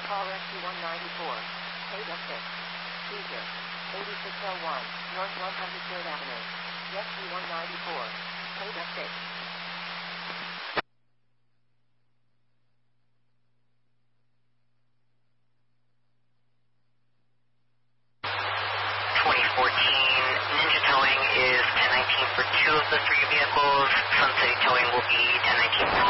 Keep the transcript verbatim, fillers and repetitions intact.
Call S C one ninety-four. eight oh six. Seizure. eighty-six oh one. North one hundred third Avenue. S C one ninety-four. eight oh six. twenty fourteen Ninja Towing is ten nineteen for two of the three vehicles. Sun City Towing will be ten nineteen.